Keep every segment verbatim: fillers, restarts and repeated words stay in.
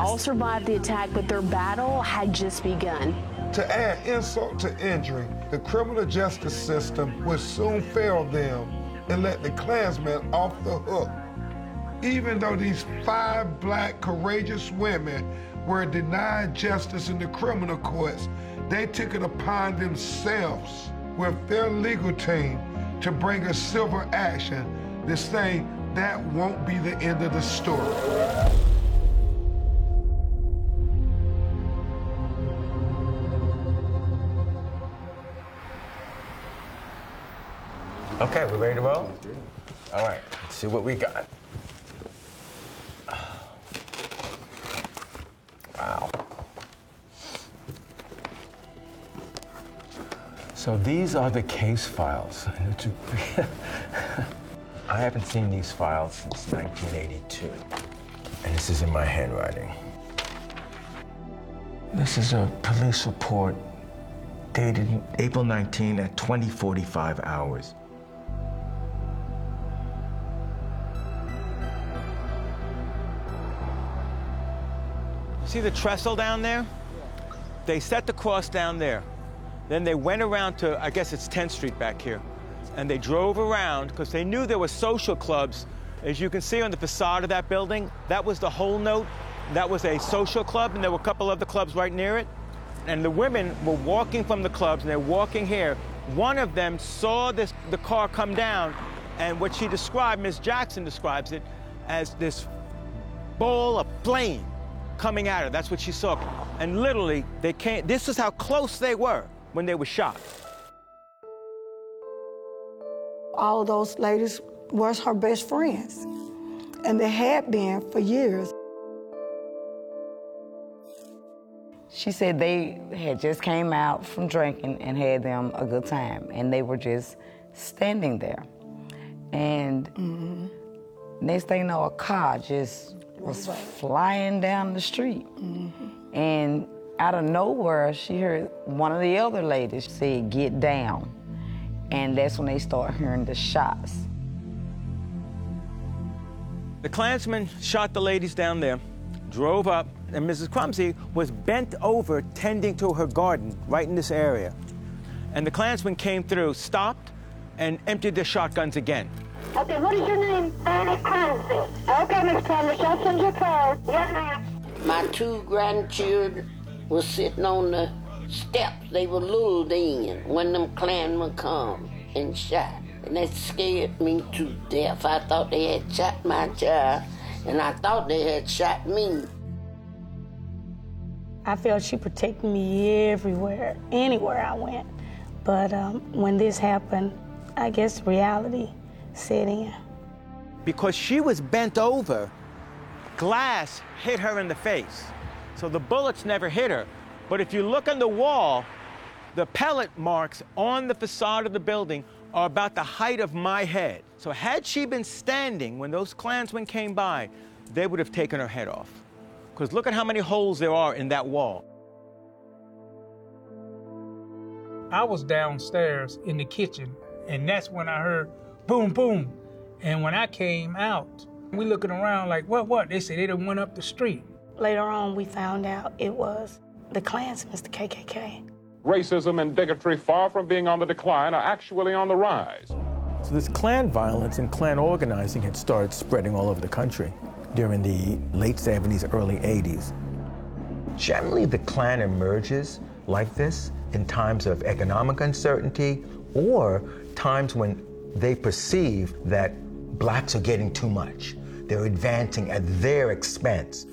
all survived the attack, but their battle had just begun. To add insult to injury, the criminal justice system would soon fail them and let the Klansmen off the hook. Even though these five black courageous women were denied justice in the criminal courts, they took it upon themselves with their legal team to bring a civil action to say that won't be the end of the story. Okay, we ready to roll? All right, let's see what we got. Wow. So these are the case files. I haven't seen these files since nineteen eighty-two. And this is in my handwriting. This is a police report dated April nineteenth at twenty forty-five hours. See the trestle down there? They set the cross down there. Then they went around to, I guess it's tenth street back here, and they drove around because they knew there were social clubs. As you can see on the facade of that building, that was the whole note. That was a social club, and there were a couple other clubs right near it. And the women were walking from the clubs, and they're walking here. One of them saw this, the car come down, and what she described, Miss Jackson describes it, as this ball of flame coming at her. That's what she saw. And literally, they can't, this is how close they were when they were shot. All of those ladies was her best friends, and they had been for years. She said they had just came out from drinking and had them a good time, and they were just standing there. And mm-hmm. next thing you know, a car just was right. flying down the street. Mm-hmm. And out of nowhere, she heard one of the other ladies say, "Get down." And that's when they start hearing the shots. The Klansmen shot the ladies down there, drove up, and Missus Crumsey was bent over tending to her garden right in this area. And the Klansmen came through, stopped, and emptied their shotguns again. Okay, what is your name? Annie Crumsey. Okay, Miss Crumsey, shots in your car. Yes, ma'am. My two grandchildren were sitting on the steps. They were lulled in when them Klansmen come and shot. And that scared me to death. I thought they had shot my child, and I thought they had shot me. I felt she protected me everywhere, anywhere I went. But um, when this happened, I guess reality set in. Because she was bent over, glass hit her in the face. So the bullets never hit her. But if you look on the wall, the pellet marks on the facade of the building are about the height of my head. So had she been standing when those Klansmen came by, they would have taken her head off. Because look at how many holes there are in that wall. I was downstairs in the kitchen, and that's when I heard boom, boom. And when I came out, we looking around like, what, what? They said they done went up the street. Later on, we found out it was the Klansmen, the K K K. Racism and bigotry, far from being on the decline, are actually on the rise. So this Klan violence and Klan organizing had started spreading all over the country during the late seventies, early eighties. Generally, the Klan emerges like this in times of economic uncertainty or times when they perceive that blacks are getting too much. They're advancing at their expense.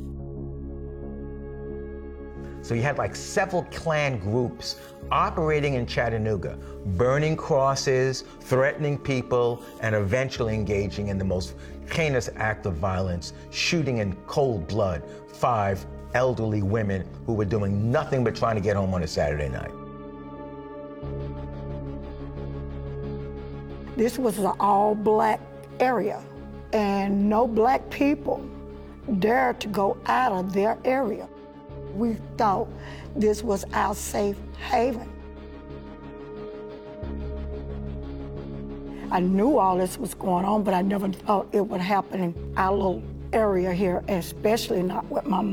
So you had like several Klan groups operating in Chattanooga, burning crosses, threatening people, and eventually engaging in the most heinous act of violence, shooting in cold blood five elderly women who were doing nothing but trying to get home on a Saturday night. This was an all-black area, and no black people dared to go out of their area. We thought this was our safe haven. I knew all this was going on, but I never thought it would happen in our little area here, especially not with my mom.